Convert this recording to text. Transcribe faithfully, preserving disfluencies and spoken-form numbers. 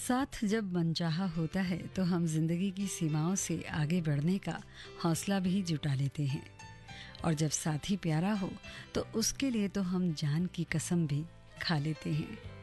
साथ जब मनचाहा होता है तो हम जिंदगी की सीमाओं से आगे बढ़ने का हौसला भी जुटा लेते हैं, और जब साथी प्यारा हो तो उसके लिए तो हम जान की कसम भी खा लेते हैं।